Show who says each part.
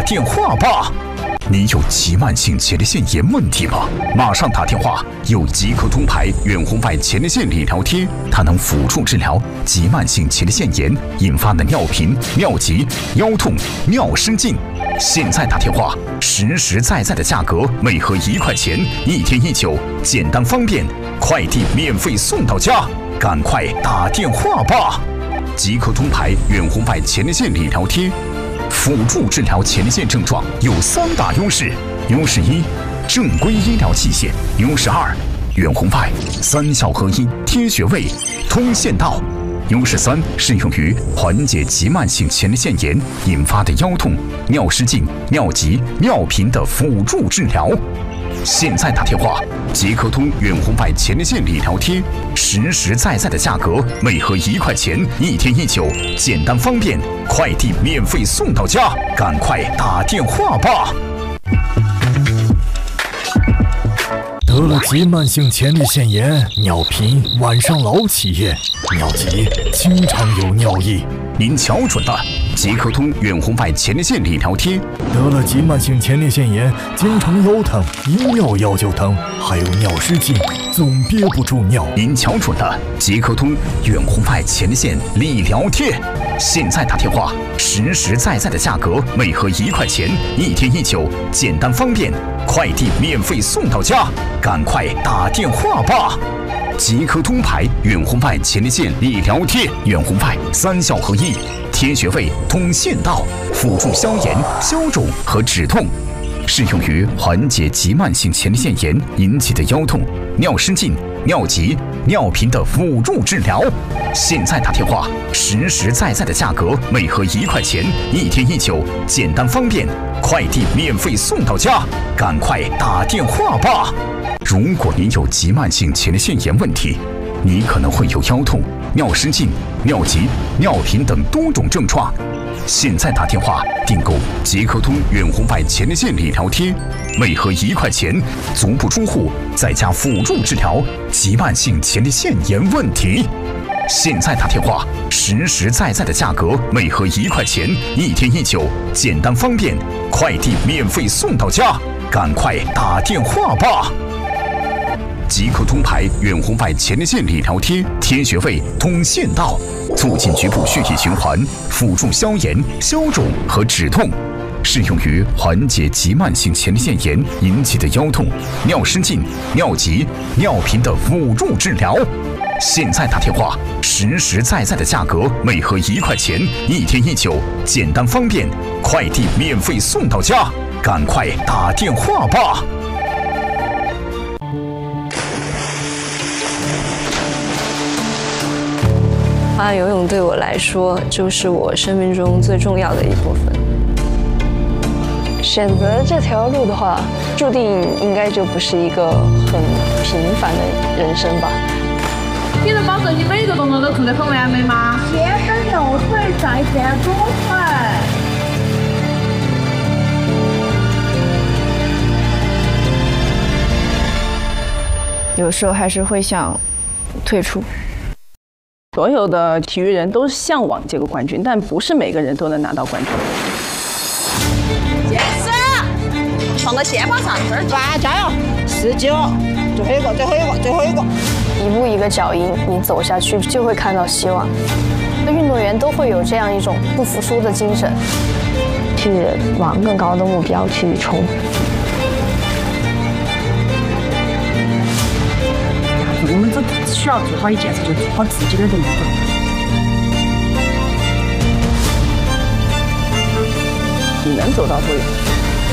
Speaker 1: 电话吧！你有急慢性前列腺炎问题吗？马上打电话！有即刻通牌远红外前列腺理疗贴，它能辅助治疗急慢性前列腺炎引发的尿频、尿急、腰痛、尿失禁。现在打电话，实实在在的价格，每盒1块钱，1天1酒，简单方便，快递免费送到家。赶快打电话吧！即刻通牌远红外前列腺理疗贴。辅助治疗前列腺症状有3大优势：优势1，正规医疗器械；优势2，远红外3效合一，贴穴位，通线道；优势3，适用于缓解急慢性前列腺炎引发的腰痛、尿失禁、尿急、尿频的辅助治疗。现在打电话，即刻通远红外前列腺理疗贴，实实在在的价格，每盒1块钱，1天1酒，简单方便，快递免费送到家。赶快打电话吧！
Speaker 2: 得了急慢性前列腺炎，尿频，晚上老起夜，尿急，经常有尿意。
Speaker 1: 您瞧准了，即刻通远红外前列腺理疗贴。
Speaker 2: 得了急慢性前列腺炎，经常腰疼，一尿腰就疼，还有尿失禁，总憋不住尿。
Speaker 1: 您瞧准了，即刻通远红外前列腺理疗贴。现在打电话，实实在在的价格，每盒1块钱，1天1酒，简单方便，快递免费送到家。赶快打电话吧！即刻通牌远红外前列腺理疗贴，远红外3效合一，贴穴位，通线道，辅助消炎、消肿和止痛，适用于缓解急慢性前列腺炎引起的腰痛、尿失禁、尿急、尿频的辅助治疗。现在打电话，实实在在的价格，每盒1块钱，1天1酒，简单方便，快递免费送到家。赶快打电话吧！如果您有急慢性前列腺炎问题，你可能会有腰痛、尿失禁、尿急、尿频等多种症状。现在打电话订购即刻通远红外前列腺理疗贴，每盒1块钱，足不出户，在家辅助治疗急慢性前列腺炎问题。现在打电话，实实在在的价格，每盒1块钱，1天1酒，简单方便，快递免费送到家。赶快打电话吧！即刻通牌远红外前列腺理疗贴，贴穴位，通线道，促进局部血液循环，辅助消炎、消肿和止痛，适用于缓解急慢性前列腺炎引起的腰痛、尿失禁、尿急、尿频的辅助治疗。现在打电话，实实在在的价格，每盒1块钱，1天1酒，简单方便，快递免费送到家。赶快打电话吧！
Speaker 3: 滑浪游泳对我来说，就是我生命中最重要的一部分。选择这条路的话，注定应该就不是一个很平凡的人生吧。
Speaker 4: 你能保证你每一个动作都做得很完美吗？
Speaker 5: 前伸右腿，再旋左腿。
Speaker 6: 有时候还是会想退出。
Speaker 7: 所有的体育人都向往这个冠军，但不是每个人都能拿到冠军。
Speaker 8: 坚持，放到肩膀上，这儿抓，加油！19，最后一个，最后一个，最后一个。
Speaker 3: 一步一个脚印，你走下去就会看到希望。运动员都会有这样一种不服输的精神，去往更高的目标去冲。
Speaker 9: 我们只需要做好一件事，就做好自己的动作。
Speaker 7: 你能走到多远？